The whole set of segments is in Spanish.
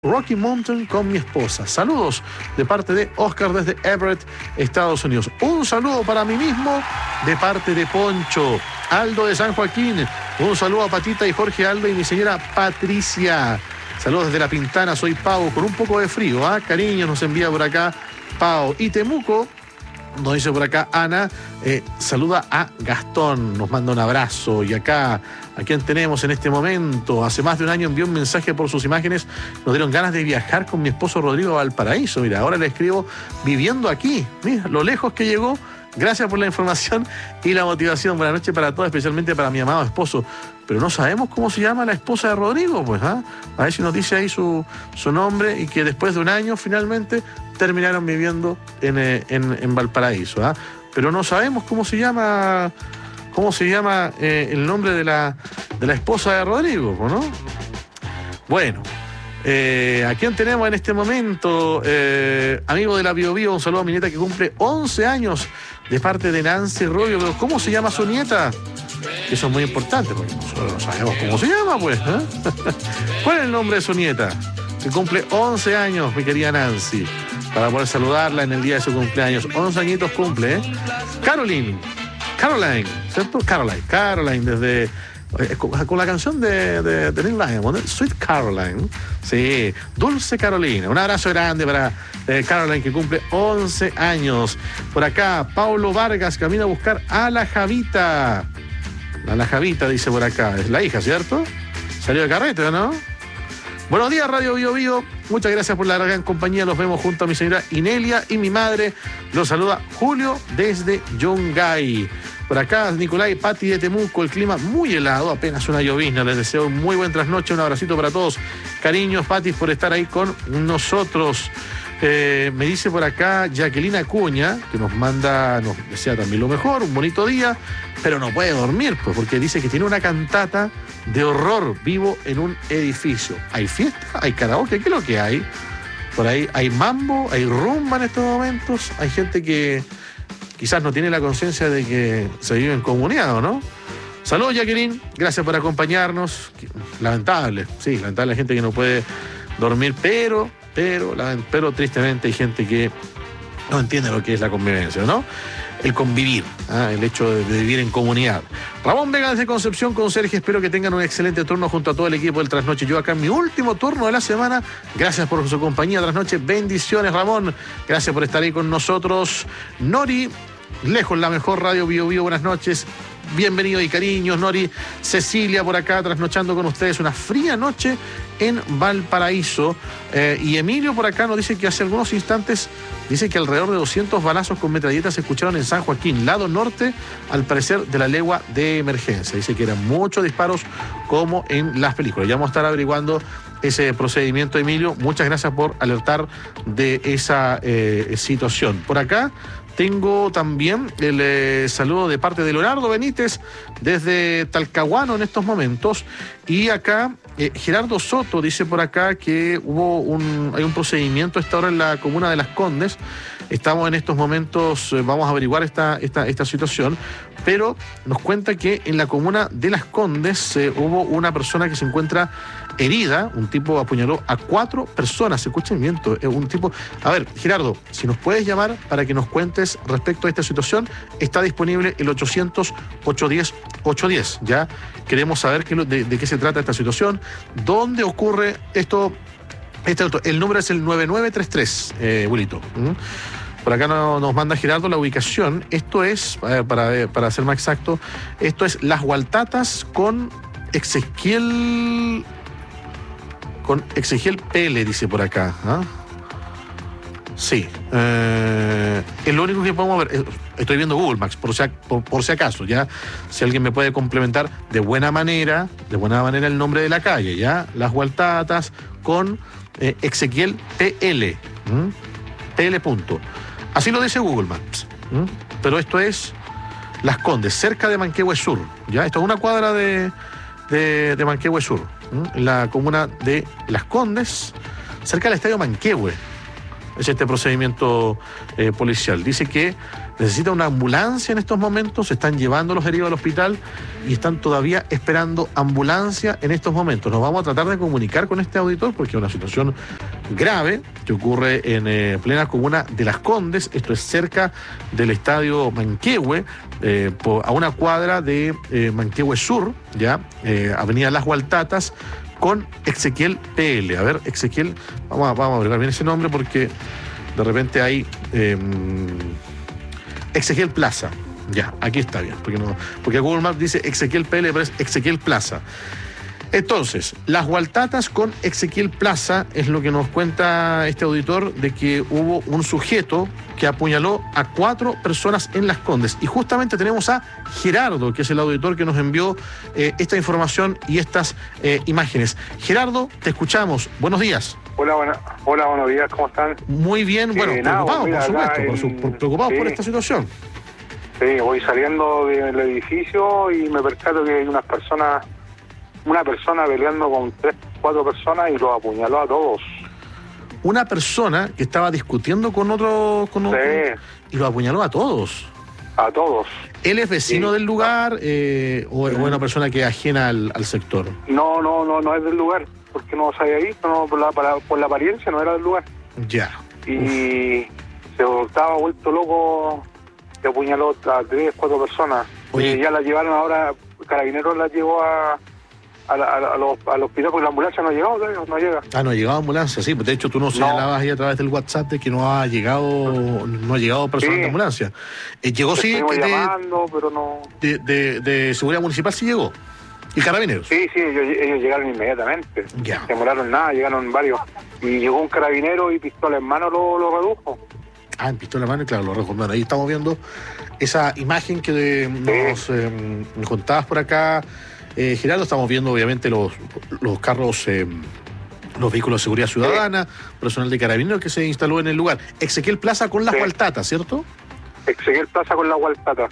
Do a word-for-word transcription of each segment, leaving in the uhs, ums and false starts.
Rocky Mountain con mi esposa. Saludos de parte de Oscar desde Everett, Estados Unidos. Un saludo para mí mismo de parte de Poncho. Aldo de San Joaquín. Un saludo a Patita y Jorge Aldo y mi señora Patricia. Saludos desde La Pintana, soy Pau, con un poco de frío, ¿ah? Cariño nos envía por acá Pau. Y Temuco, nos dice por acá Ana, eh, saluda a Gastón, nos manda un abrazo. Y acá, ¿a quién tenemos en este momento? Hace más de un año envió un mensaje por sus imágenes, nos dieron ganas de viajar con mi esposo Rodrigo a Valparaíso. Mira, ahora le escribo viviendo aquí, mira, lo lejos que llegó. Gracias por la información y la motivación. Buenas noches para todos, especialmente para mi amado esposo. Pero no sabemos cómo se llama la esposa de Rodrigo, pues, ¿ah? A ver si nos dice ahí su, su nombre, y que después de un año finalmente terminaron viviendo en, en, en Valparaíso, ¿ah? Pero no sabemos cómo se llama, cómo se llama eh, el nombre de la, de la esposa de Rodrigo, ¿no? Bueno. Eh, ¿A quién tenemos en este momento? Eh, amigo de la Bio Bio, un saludo a mi nieta que cumple once años de parte de Nancy Rubio. Pero ¿cómo se llama su nieta? Eso es muy importante porque nosotros no sabemos cómo se llama, pues, ¿eh? ¿Cuál es el nombre de su nieta? Que cumple once años, mi querida Nancy, para poder saludarla en el día de su cumpleaños. once añitos cumple, ¿eh? Caroline, Caroline, ¿cierto? Caroline, Caroline desde... con la canción de, de, de Neil Diamond, Sweet Caroline. Sí, Dulce Carolina. Un abrazo grande para eh, Caroline, que cumple once años. Por acá, Paulo Vargas camina a buscar a la Javita. A la Javita, dice por acá. Es la hija, ¿cierto? Salió de carrete, ¿no? Buenos días, Radio Bio Bio. Muchas gracias por la gran compañía. Los vemos junto a mi señora Inelia y mi madre. Los saluda Julio desde Yungay. Por acá, Nicolai, Pati de Temuco, el clima muy helado, apenas una llovizna. Les deseo un muy buen trasnoche, un abracito para todos. Cariños, Pati, por estar ahí con nosotros. Eh, me dice por acá Jacqueline Acuña, que nos manda, nos desea también lo mejor, un bonito día, pero no puede dormir, pues, porque dice que tiene una cantata de horror vivo en un edificio. ¿Hay fiesta? ¿Hay karaoke? ¿Qué es lo que hay? Por ahí hay mambo, hay rumba en estos momentos, hay gente que quizás no tiene la conciencia de que se vive en comunidad, ¿no? Saludos, Jacqueline, gracias por acompañarnos. Lamentable, sí, lamentable, hay gente que no puede dormir, pero, pero, pero tristemente hay gente que no entiende lo que es la convivencia, ¿no? El convivir, ¿ah? El hecho de, de vivir en comunidad. Ramón Vega desde Concepción con Sergio, espero que tengan un excelente turno junto a todo el equipo del Trasnoche. Yo acá en mi último turno de la semana. Gracias por su compañía, Trasnoche. Bendiciones, Ramón. Gracias por estar ahí con nosotros. Nori, lejos la mejor Radio Bio Bio, buenas noches. Bienvenido y cariños, Nori. Cecilia por acá, trasnochando con ustedes. Una fría noche en Valparaíso. Eh, y Emilio por acá nos dice que hace algunos instantes, dice que alrededor de doscientos balazos con metralletas se escucharon en San Joaquín, lado norte, al parecer de la legua de emergencia. Dice que eran muchos disparos como en las películas. Ya vamos a estar averiguando ese procedimiento, Emilio. Muchas gracias por alertar de esa eh, situación. Por acá tengo también el eh, saludo de parte de Leonardo Benítez desde Talcahuano en estos momentos. Y acá eh, Gerardo Soto dice por acá que hubo un, hay un procedimiento a esta hora en la comuna de Las Condes. Estamos en estos momentos, eh, vamos a averiguar esta, esta, esta situación, pero nos cuenta que en la comuna de Las Condes eh, hubo una persona que se encuentra herida, un tipo apuñaló a cuatro personas, se escucha el viento, eh, un tipo... A ver, Gerardo, si nos puedes llamar para que nos cuentes respecto a esta situación, está disponible el ochocientos, ochocientos diez, ochocientos diez, ¿ya? Queremos saber qué, de, de qué se trata esta situación, dónde ocurre esto, este, el número es el nueve nueve tres tres, eh, Wilito. ¿Mm? Por acá no, nos manda Gerardo la ubicación. Esto es, eh, para, para ser más exacto, esto es Las Gualtatas con Ezequiel... Con Ezequiel Pele, dice por acá. ¿Ah? Sí. Eh, es lo único que podemos ver. Estoy viendo Google Maps, por si, por, por si acaso, ¿ya? Si alguien me puede complementar de buena manera, de buena manera el nombre de la calle, ¿ya? Las Gualtatas con eh, Ezequiel P L. ¿Mm? P L punto. Así lo dice Google Maps. ¿Mm? Pero esto es Las Condes, cerca de Manquehue Sur, ¿ya? Esto es una cuadra de, de, de Manquehue Sur, ¿Mm? En la comuna de Las Condes, cerca del Estadio Manquehue. es este procedimiento eh, policial. Dice que necesita una ambulancia en estos momentos, se están llevando los heridos al hospital y están todavía esperando ambulancia en estos momentos. Nos vamos a tratar de comunicar con este auditor porque es una situación grave que ocurre en eh, plena comuna de Las Condes. Esto es cerca del estadio Manquehue, eh, por, a una cuadra de eh, Manquehue Sur, ya, eh, avenida Las Gualtatas, con Ezequiel P L. A ver, Ezequiel, vamos a, vamos a agregar bien ese nombre porque de repente hay eh, Ezequiel Plaza. Ya, aquí está bien, porque no, porque Google Maps dice Ezequiel P L, pero es Ezequiel Plaza. Entonces, Las Gualtatas con Ezequiel Plaza es lo que nos cuenta este auditor, de que hubo un sujeto que apuñaló a cuatro personas en Las Condes. Y justamente tenemos a Gerardo, que es el auditor que nos envió eh, esta información y estas eh, imágenes. Gerardo, te escuchamos. Buenos días. Hola, buena, hola, buenos días, ¿cómo están? Muy bien, bueno, eh, preocupados, nada, por mira, supuesto, en... por su, por, preocupados sí. por esta situación. Sí, voy saliendo del edificio y me percato que hay unas personas, una persona peleando con tres, cuatro personas y los apuñaló a todos. Una persona que estaba discutiendo con otro, con otro Sí. y lo apuñaló a todos. A todos. ¿Él es vecino Sí. del lugar eh, o es una persona que es ajena al, al sector? No, no, no, no es del lugar, porque no se había visto, no, por, la, para, por la apariencia no era del lugar. Ya. Y se estaba vuelto loco, se apuñaló a tres, cuatro personas. Oye. Y ya la llevaron ahora, Carabineros la llevó a... A la, a, la, a los, al hospital porque la ambulancia no ha llegado, todavía, no llega. Ah, no ha llegado ambulancia, sí. De hecho, tú nos No. señalabas ahí a través del WhatsApp de que no ha llegado, no ha llegado personal Sí. de ambulancia. Eh, llegó sí Estuvimos de, llamando, pero no... de, de, de seguridad municipal, sí llegó. Y carabineros. Sí, sí, ellos, ellos llegaron inmediatamente. Ya. Se demoraron nada, llegaron varios. Y llegó un carabinero y pistola en mano lo, lo redujo. Ah, en pistola en mano, y claro, lo recuerdo. Ahí estamos viendo esa imagen que eh, nos, eh, nos contabas por acá. Eh, Gerardo, estamos viendo obviamente los, los carros, eh, los vehículos de seguridad ciudadana, personal de carabineros que se instaló en el lugar. Ezequiel Plaza con Las Sí. Gualtatas, ¿cierto? Ezequiel Plaza con la Gualtata.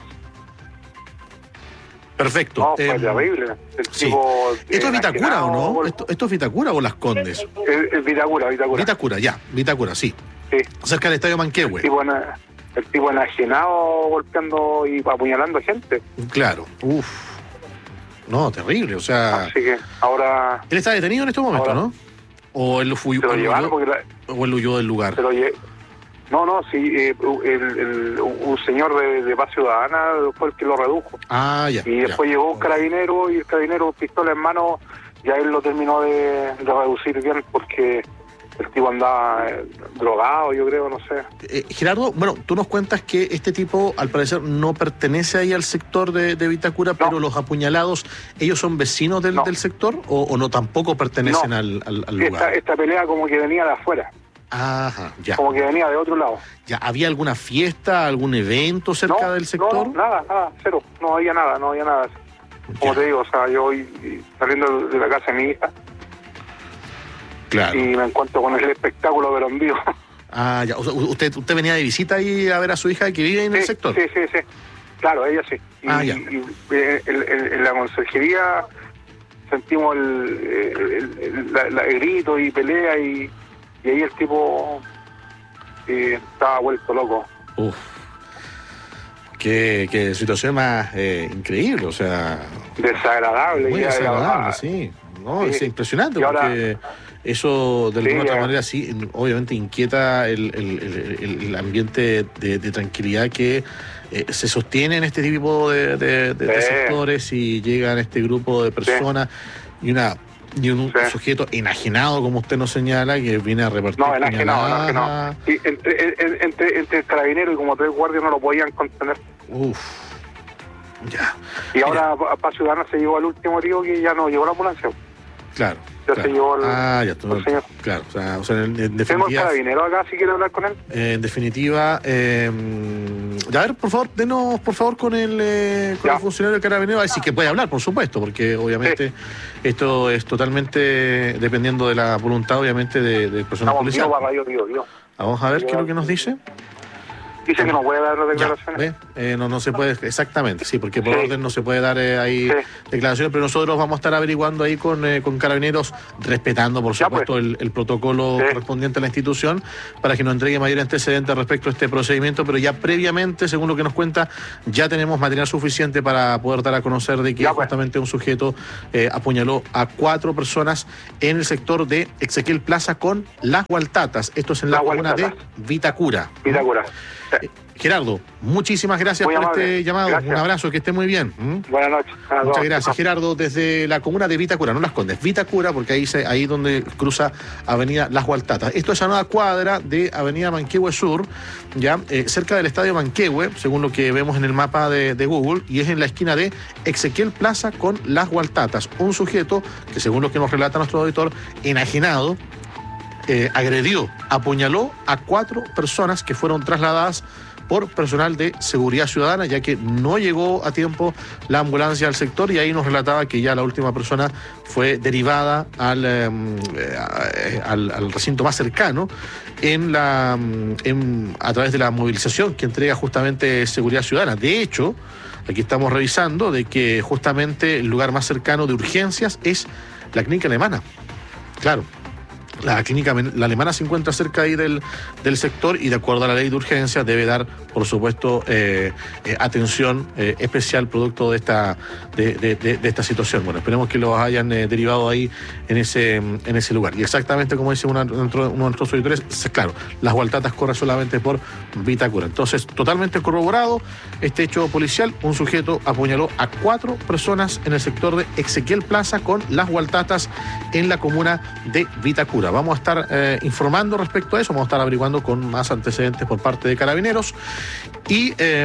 Perfecto. No, fue Eh, terrible. El sí. tipo, ¿Esto es Vitacura enajenado, o no? gol- ¿Esto, ¿Esto es Vitacura o Las Condes? Es, es Vitacura, Vitacura. Vitacura, ya, Vitacura, sí. Sí. Cerca del estadio El Manquehue. tipo, ena- el tipo enajenado golpeando y apuñalando gente. Claro, uff. No, terrible, o sea... Así que ahora Él está detenido en este momento, Ahora- ¿no? ¿O él, fue, se lo o él llevaron huyó, porque la- o él huyó del lugar? se lo lle- No, no, sí, eh, el, el- un señor de, de Paz Ciudadana fue el que lo redujo. Ah, ya. Y después ya. llegó un carabinero y el carabinero, pistola en mano, ya él lo terminó de, de reducir bien porque el tipo andaba eh, drogado, yo creo, no sé. Eh, Gerardo, bueno, tú nos cuentas que este tipo, al parecer, no pertenece ahí al sector de, de Vitacura, pero No. los apuñalados, ¿ellos son vecinos del, No. del sector o, o no tampoco pertenecen No. al, al, al Esta, lugar? esta pelea como que venía de afuera, Ajá, ya. como que venía de otro lado. ya. ¿Había alguna fiesta, algún evento cerca no, del sector? No, nada, nada, cero, no había nada, no había nada. Como Ya. te digo, o sea, yo voy saliendo de la casa de mi hija Claro. y me encuentro con el espectáculo pero en vivo. Ah, ya. O sea, usted, usted venía de visita ahí a ver a su hija que vive en el Sí, sector. sí, sí, sí. Claro, ella sí. Y, Ah, ya. y, eh, el- el- en la conserjería sentimos el, el- el- la- la- el grito y pelea y, y ahí el tipo eh, estaba vuelto loco. Uf. Qué, qué situación más eh, increíble, o sea, Desagradable. muy ya, desagradable, ya, sí. No, Sí. es impresionante Y ahora- porque eso de Sí, alguna otra ya. manera sí, obviamente inquieta el, el- el- el ambiente de, de tranquilidad que eh, se sostiene en este tipo de, de- de- de Sí. sectores y llegan este grupo de personas y una y un Sí. sujeto enajenado, como usted nos señala, que viene a repartir No, enajenado, puñaladas. enajenado. Y entre, en- entre, entre el carabinero y como tres guardias no lo podían contener. Uf. Ya. Y ahora Paz Ciudadana se llevó al último río que ya no llegó la ambulancia. Claro. Ya claro. se llevó el- ah, ya estuvo. el señor. Claro, o sea, o sea, en, en Tengo el definitiva. carabinero acá si quiere hablar con él. eh, en definitiva, eh, a ver, por favor, denos por favor con el, eh, con Ya. el funcionario del carabinero, así que puede hablar, por supuesto, porque obviamente esto es totalmente dependiendo de la voluntad, obviamente, de- del personal Estamos policial. vivos para Radio Río, Río. Vamos a ver qué es lo que nos dice. Dice que no puede dar declaraciones. Eh, no, no se puede, exactamente, sí, porque por sí. orden no se puede dar eh, ahí sí. declaraciones, pero nosotros vamos a estar averiguando ahí con, eh, con Carabineros, respetando, por supuesto, pues. el, el protocolo sí. correspondiente a la institución, para que nos entregue mayor antecedente respecto a este procedimiento, pero ya previamente, según lo que nos cuenta, ya tenemos material suficiente para poder dar a conocer de que ya, justamente pues. un sujeto eh, apuñaló a cuatro personas en el sector de Exequiel Plaza con Las Gualtatas. Esto es en la, la comuna de Vitacura. Vitacura. Eh, Gerardo, muchísimas gracias muy por amable. este llamado. Gracias. Un abrazo, que esté muy bien. ¿Mm? Buenas noches. Muchas dos. gracias, Gerardo, desde la comuna de Vitacura, no Las Condes, Vitacura, porque ahí se, ahí donde cruza Avenida Las Gualtatas. Esto es a una cuadra de Avenida Manquehue Sur, ya eh, cerca del Estadio Manquehue, según lo que vemos en el mapa de, de Google, y es en la esquina de Exequiel Plaza con Las Gualtatas. Un sujeto que, según lo que nos relata nuestro auditor, enajenado, eh, agredió, apuñaló a cuatro personas que fueron trasladadas por personal de seguridad ciudadana, ya que no llegó a tiempo la ambulancia al sector, y ahí nos relataba que ya la última persona fue derivada al, eh, al, al recinto más cercano en la, en, a través de la movilización que entrega justamente Seguridad Ciudadana. De hecho, aquí estamos revisando de que justamente el lugar más cercano de urgencias es la clínica alemana. Claro. La clínica la alemana se encuentra cerca ahí del, del sector, y de acuerdo a la ley de urgencia debe dar, por supuesto, eh, eh, atención eh, especial producto de esta de, de, de, de esta situación. Bueno, esperemos que los hayan eh, derivado ahí en ese en ese lugar. Y exactamente como dice una, uno de nuestros auditores, claro, Las Gualtatas corre solamente por Vitacura. Entonces, totalmente corroborado este hecho policial. Un sujeto apuñaló a cuatro personas en el sector de Exequiel Plaza con Las Gualtatas en la comuna de Vitacura. Vamos a estar eh, informando respecto a eso, vamos a estar averiguando con más antecedentes por parte de Carabineros. Y eh,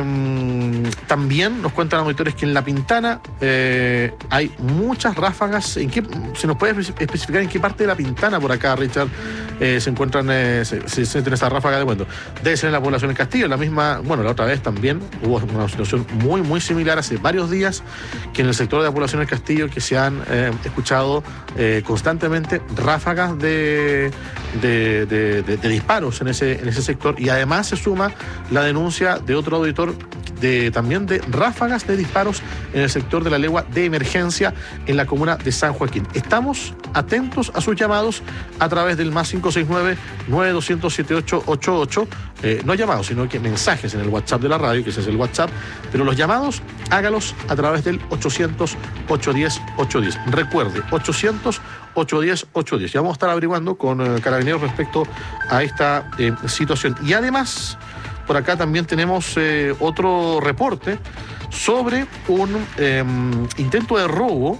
también nos cuentan los auditores que en La Pintana eh, hay muchas ráfagas. ¿En qué, se nos puede especificar en qué parte de La Pintana por acá, Richard, eh, se encuentran, eh, se, se sienten esas ráfagas de viento? Debe ser en la población del Castillo, la misma, bueno, la otra vez también hubo una situación muy, muy similar hace varios días, que en el sector de la población del Castillo que se han eh, escuchado eh, constantemente ráfagas de De, de, de, de, de disparos en ese, en ese sector, y además se suma la denuncia de otro auditor de, también de ráfagas de disparos en el sector de la legua de emergencia en la comuna de San Joaquín. Estamos atentos a sus llamados a través del más cinco seis nueve, nueve dos cero cero, siete ocho ocho ocho, eh, no llamados, sino que mensajes en el WhatsApp de la radio, que ese es el WhatsApp, pero los llamados hágalos a través del ochocientos, ochocientos diez, ochocientos diez. Recuerde, ochocientos, ochocientos diez, ochocientos diez. Ya vamos a estar averiguando con eh, Carabineros respecto a esta eh, situación. Y además, por acá también tenemos eh, otro reporte sobre un eh, intento de robo.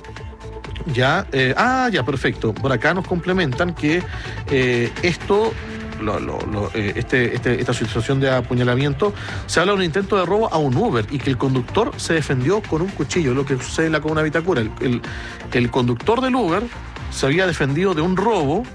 Ya, eh, ah, ya, perfecto. Por acá nos complementan que eh, esto, lo, lo, lo, eh, este, este, esta situación de apuñalamiento, se habla de un intento de robo a un Uber y que el conductor se defendió con un cuchillo, lo que sucede en la comuna de Vitacura. El, el, el conductor del Uber se había defendido de un robo,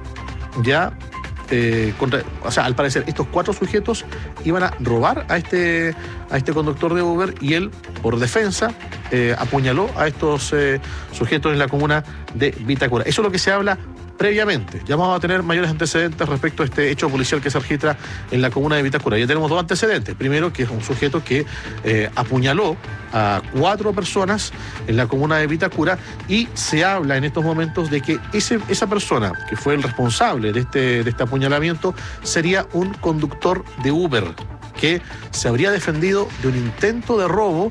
ya, eh, contra, o sea, al parecer estos cuatro sujetos iban a robar a este, a este conductor de Uber, y él, por defensa, eh, apuñaló a estos eh, sujetos en la comuna de Vitacura. Eso es lo que se habla previamente. Ya vamos a tener mayores antecedentes respecto a este hecho policial que se registra en la comuna de Vitacura. Ya tenemos dos antecedentes. Primero, que es un sujeto que eh, apuñaló a cuatro personas en la comuna de Vitacura, y se habla en estos momentos de que ese, esa persona que fue el responsable de este, de este apuñalamiento sería un conductor de Uber que se habría defendido de un intento de robo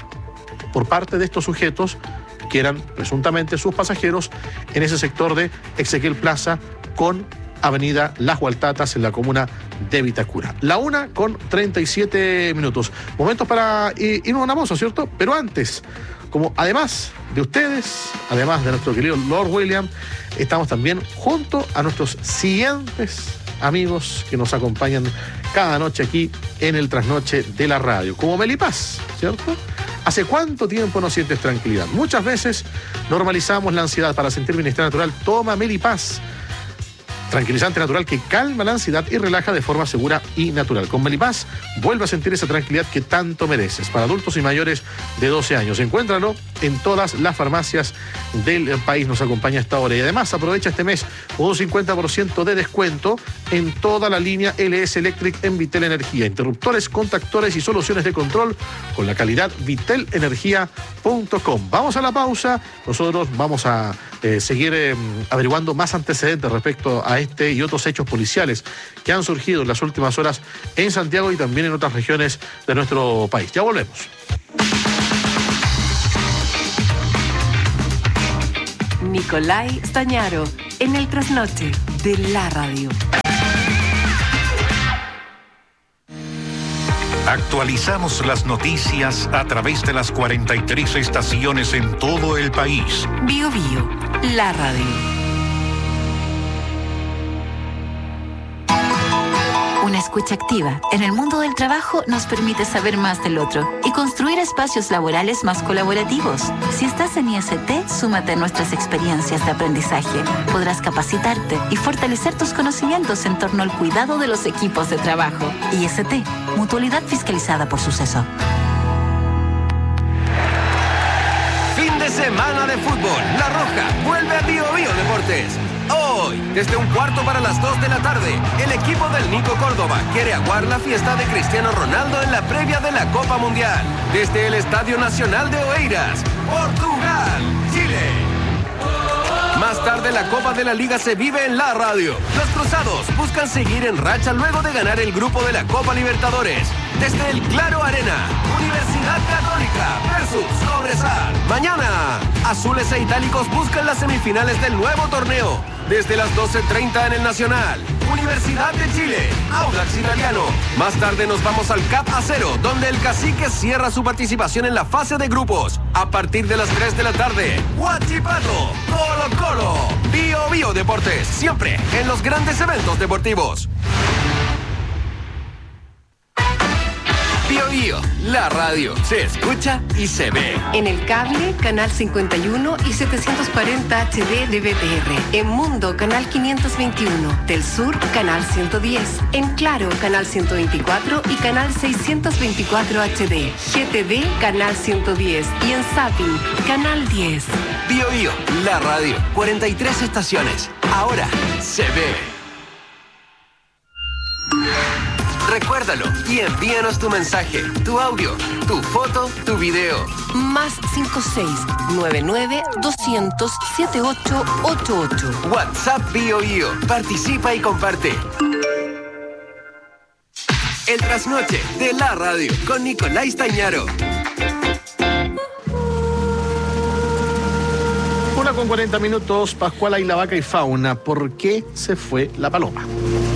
por parte de estos sujetos que eran presuntamente sus pasajeros en ese sector de Exequiel Plaza con Avenida Las Gualtatas en la comuna de Vitacura. La una con treinta y siete minutos. Momentos para irnos a una pausa, ¿cierto? Pero antes, como además de ustedes, además de nuestro querido Lord William, estamos también junto a nuestros siguientes amigos que nos acompañan cada noche aquí en el Trasnoche de la Radio, como Melipaz, ¿cierto? ¿Hace cuánto tiempo no sientes tranquilidad? Muchas veces normalizamos la ansiedad. Para sentir bienestar natural, toma Melipaz, tranquilizante natural que calma la ansiedad y relaja de forma segura y natural. Con Melipaz, vuelve a sentir esa tranquilidad que tanto mereces. Para adultos y mayores de doce años, encuéntralo en todas las farmacias del país. Nos acompaña a esta hora. Y además aprovecha este mes un cincuenta por ciento de descuento en toda la línea L S Electric en Vitel Energía. Interruptores, contactores y soluciones de control con la calidad vitel energía punto com. Vamos a la pausa. Nosotros vamos a eh, seguir eh, averiguando más antecedentes respecto a este y otros hechos policiales que han surgido en las últimas horas en Santiago y también en otras regiones de nuestro país. Ya volvemos. Nicolai Stañaro, en el trasnoche de la radio. Actualizamos las noticias a través de las cuarenta y tres estaciones en todo el país. Bio Bio, la radio. Una escucha activa en el mundo del trabajo nos permite saber más del otro y construir espacios laborales más colaborativos. Si estás en I S T, súmate a nuestras experiencias de aprendizaje. Podrás capacitarte y fortalecer tus conocimientos en torno al cuidado de los equipos de trabajo. I S T, Mutualidad Fiscalizada por Suceso. Fin de semana de fútbol. La Roja vuelve a Bio Bio Deportes. Hoy, desde un cuarto para las dos de la tarde, el equipo del Nico Córdoba quiere aguar la fiesta de Cristiano Ronaldo en la previa de la Copa Mundial. Desde el Estadio Nacional de Oeiras, Portugal, Chile. Más tarde, la Copa de la Liga se vive en la radio. Los cruzados buscan seguir en racha luego de ganar el grupo de la Copa Libertadores. Desde el Claro Arena, Universidad Católica versus Cobresal. Mañana, azules e itálicos buscan las semifinales del nuevo torneo. Desde las doce treinta en el Nacional, Universidad de Chile, Audax Italiano. Más tarde nos vamos al Cap Acero, donde el Cacique cierra su participación en la fase de grupos. A partir de las tres de la tarde, Huachipato, Colo Colo, Bio Bio Deportes, siempre en los grandes eventos deportivos. Bio Bio, la radio, se escucha y se ve. En el cable, canal cincuenta y uno y setecientos cuarenta H D de B T R. En Mundo, canal quinientos veintiuno. Del Sur, canal ciento diez. En Claro, canal ciento veinticuatro y canal seiscientos veinticuatro H D. G T V, canal ciento diez. Y en Zapping, canal diez. Bio Bio, la radio, cuarenta y tres estaciones. Ahora se ve. Recuérdalo y envíanos tu mensaje, tu audio, tu foto, tu video. Más cinco seis nueve nueve doscientos setenta y ocho ochenta y ocho. WhatsApp Bio Bio. Participa y comparte. El trasnoche de la radio con Nicolai Stañaro. Una con cuarenta minutos, Pascuala y la vaca y fauna. ¿Por qué se fue la paloma?